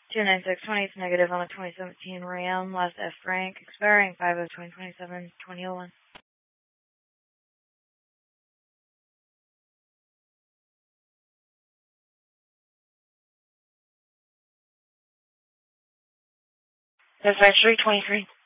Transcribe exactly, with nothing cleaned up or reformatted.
two nine six twenty is negative on the twenty seventeen Ram, last F rank, expiring five of twenty twenty-seven, twenty oh one. That's actually twenty-three.